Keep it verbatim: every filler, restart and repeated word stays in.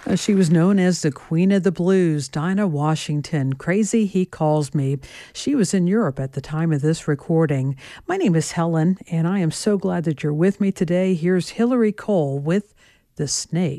Uh, She was known as the Queen of the Blues, Dinah Washington. Crazy He Calls Me. She was in Europe at the time of this recording. My name is Helen, and I am so glad that you're with me today. Here's Hillary Cole with The Snake.